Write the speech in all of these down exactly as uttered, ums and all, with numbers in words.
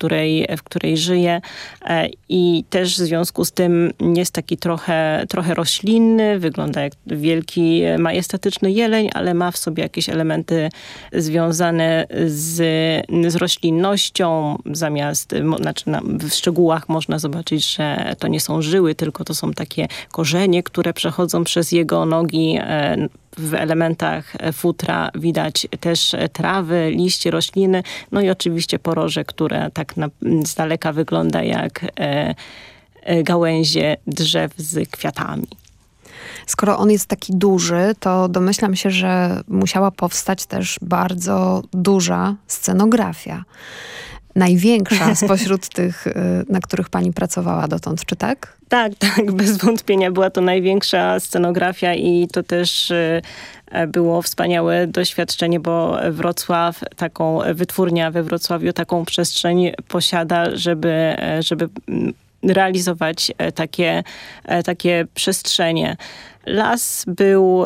której, w której żyje. I też w związku z tym jest taki trochę, trochę roślinny, wygląda jak wielki, majestatyczny jeleń, ale ma w sobie jakieś elementy związane z, z roślinnością. Zamiast, znaczy na, w szczegółach można zobaczyć, że to nie są żyły, tylko to są takie korzenie, które przechodzą przez jego nogi. W elementach futra widać też trawy, liście, rośliny, no i oczywiście poroże, które tak na, z daleka wygląda jak e, e, gałęzie drzew z kwiatami. Skoro on jest taki duży, to domyślam się, że musiała powstać też bardzo duża scenografia. Największa spośród tych, na których pani pracowała dotąd, czy tak? Tak, tak, bez wątpienia była to największa scenografia i to też było wspaniałe doświadczenie, bo Wrocław, taką wytwórnia we Wrocławiu taką przestrzeń posiada, żeby, żeby realizować takie, takie przestrzenie. Las był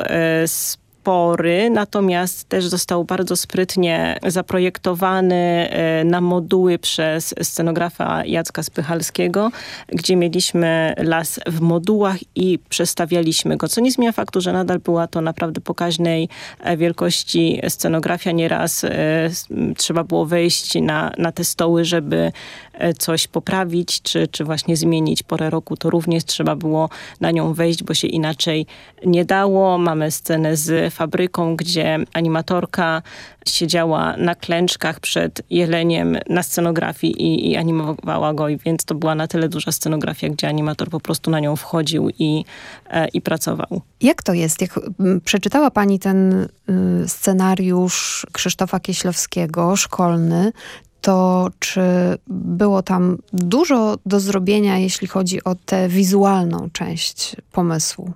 spory, natomiast też został bardzo sprytnie zaprojektowany na moduły przez scenografa Jacka Spychalskiego, gdzie mieliśmy las w modułach i przestawialiśmy go, co nie zmienia faktu, że nadal była to naprawdę pokaźnej wielkości scenografia. Nieraz trzeba było wejść na, na te stoły, żeby coś poprawić, czy, czy właśnie zmienić porę roku, to również trzeba było na nią wejść, bo się inaczej nie dało. Mamy scenę z fabryką, gdzie animatorka siedziała na klęczkach przed jeleniem na scenografii i, i animowała go, więc to była na tyle duża scenografia, gdzie animator po prostu na nią wchodził i, e, i pracował. Jak to jest? Jak przeczytała pani ten y, scenariusz Krzysztofa Kieślowskiego, szkolny, to czy było tam dużo do zrobienia, jeśli chodzi o tę wizualną część pomysłu?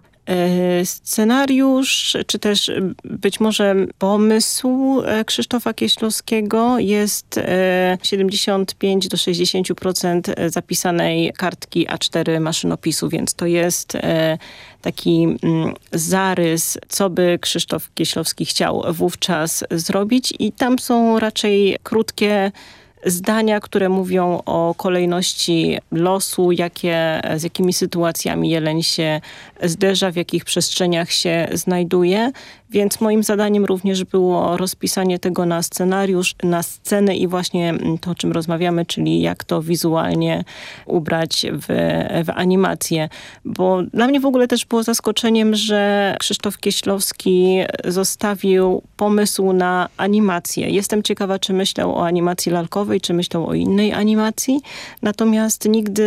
Scenariusz, czy też być może pomysł Krzysztofa Kieślowskiego jest siedemdziesiąt pięć do sześćdziesięciu procent zapisanej kartki A cztery maszynopisu, więc to jest taki zarys, co by Krzysztof Kieślowski chciał wówczas zrobić i tam są raczej krótkie zdania, które mówią o kolejności losu, jakie, z jakimi sytuacjami jeleń się zderza, w jakich przestrzeniach się znajduje. Więc moim zadaniem również było rozpisanie tego na scenariusz, na scenę i właśnie to, o czym rozmawiamy, czyli jak to wizualnie ubrać w, w animację. Bo dla mnie w ogóle też było zaskoczeniem, że Krzysztof Kieślowski zostawił pomysł na animację. Jestem ciekawa, czy myślał o animacji lalkowej, czy myślał o innej animacji. Natomiast nigdy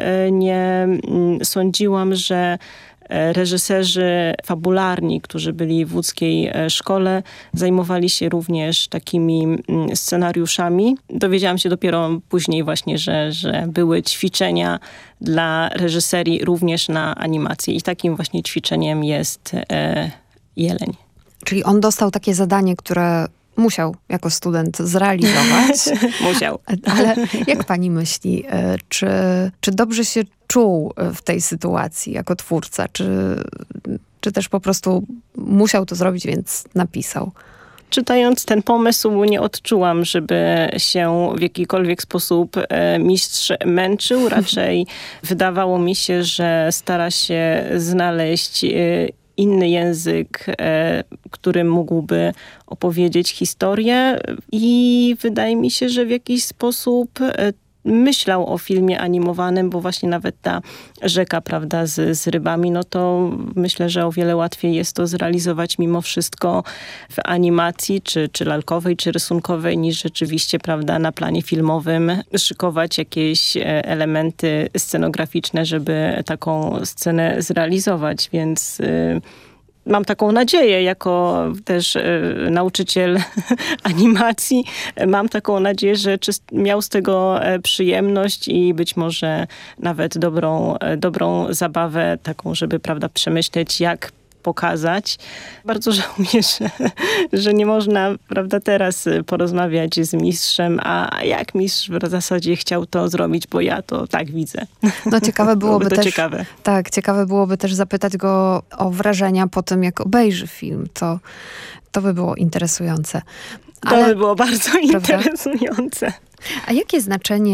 nie sądziłam, że reżyserzy fabularni, którzy byli w łódzkiej szkole, zajmowali się również takimi scenariuszami. Dowiedziałam się dopiero później właśnie, że, że były ćwiczenia dla reżyserii również na animację. I takim właśnie ćwiczeniem jest e, jeleń. Czyli on dostał takie zadanie, które musiał jako student zrealizować. Musiał. Ale jak pani myśli, czy, czy dobrze się czuł w tej sytuacji jako twórca? Czy, czy też po prostu musiał to zrobić, więc napisał? Czytając ten pomysł, nie odczułam, żeby się w jakikolwiek sposób mistrz męczył. Raczej wydawało mi się, że stara się znaleźć inny język, e, którym mógłby opowiedzieć historię i wydaje mi się, że w jakiś sposób e, myślał o filmie animowanym, bo właśnie nawet ta rzeka, prawda, z, z rybami, no to myślę, że o wiele łatwiej jest to zrealizować mimo wszystko w animacji, czy, czy lalkowej, czy rysunkowej, niż rzeczywiście, prawda, na planie filmowym szykować jakieś elementy scenograficzne, żeby taką scenę zrealizować, więc y, mam taką nadzieję, jako też y, nauczyciel animacji, mam taką nadzieję, że czy miał z tego przyjemność i być może nawet dobrą, dobrą zabawę taką, żeby, prawda, przemyśleć, jak pokazać. Bardzo żałuję, że, że nie można, prawda, teraz porozmawiać z mistrzem, a jak mistrz w zasadzie chciał to zrobić, bo ja to tak widzę. No ciekawe byłoby, byłoby to też, ciekawe. Tak, ciekawe byłoby też zapytać go o wrażenia po tym, jak obejrzy film. To, to by było interesujące. Ale, to by było bardzo, prawda, interesujące. A jakie znaczenie